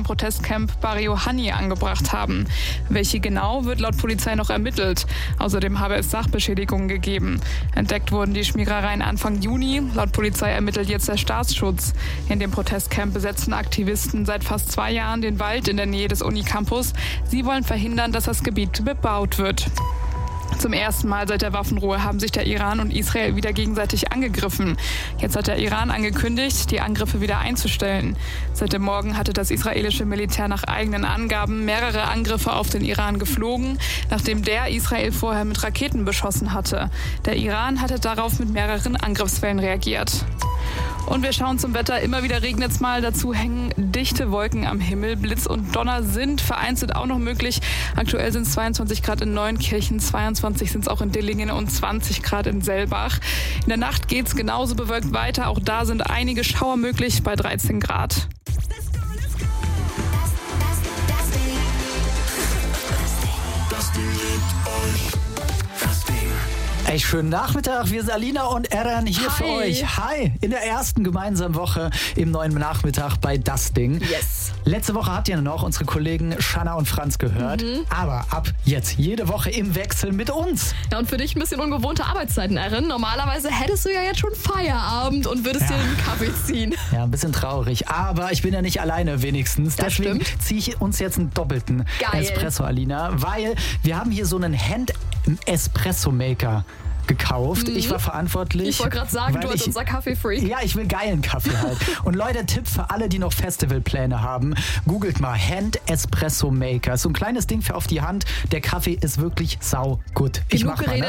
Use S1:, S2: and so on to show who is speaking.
S1: Protestcamp Barrio Hani angebracht haben. Welche genau, wird laut Polizei noch ermittelt. Außerdem habe es Sachbeschädigungen gegeben. Entdeckt wurden die Schmierereien Anfang Juni. Laut Polizei ermittelt jetzt der Staatsschutz. In dem Protestcamp besetzen Aktivisten seit fast 2 Jahren den Wald in der Nähe des Unicampus. Sie wollen verhindern, dass das Gebiet bebaut wird. Zum ersten Mal seit der Waffenruhe haben sich der Iran und Israel wieder gegenseitig angegriffen. Jetzt hat der Iran angekündigt, die Angriffe wieder einzustellen. Seit dem Morgen hatte das israelische Militär nach eigenen Angaben mehrere Angriffe auf den Iran geflogen, nachdem der Israel vorher mit Raketen beschossen hatte. Der Iran hatte darauf mit mehreren Angriffswellen reagiert. Und wir schauen zum Wetter. Immer wieder regnet es mal. Dazu hängen dichte Wolken am Himmel. Blitz und Donner sind vereinzelt auch noch möglich. Aktuell sind es 22 Grad in Neunkirchen, 22 sind es auch in Dillingen und 20 Grad in Sellbach. In der Nacht geht es genauso bewölkt weiter. Auch da sind einige Schauer möglich bei 13 Grad.
S2: Ey, schönen Nachmittag, wir sind Alina und Eren hier für euch. Hi, in der ersten gemeinsamen Woche im neuen Nachmittag bei Das Ding.
S3: Yes.
S2: Letzte Woche habt ihr noch unsere Kollegen Shanna und Franz gehört, aber ab jetzt jede Woche im Wechsel mit uns.
S3: Ja, und für dich ein bisschen ungewohnte Arbeitszeiten, Eren. Normalerweise hättest du ja jetzt schon Feierabend und würdest dir einen Kaffee ziehen.
S2: Ja, ein bisschen traurig, aber ich bin ja nicht alleine wenigstens.
S3: Das
S2: Deswegen
S3: stimmt.
S2: ziehe ich uns jetzt einen doppelten Espresso, Alina, weil wir haben hier so einen Hand-Espresso-Maker gekauft. Ich war verantwortlich.
S3: Ich wollte gerade sagen, du als unser Kaffee-Freak.
S2: Ja, ich will geilen Kaffee halt. Und Leute, Tipp für alle, die noch Festivalpläne haben, googelt mal Hand Espresso Maker. So ein kleines Ding für auf die Hand. Der Kaffee ist wirklich sau gut. Ich mach mal, ne?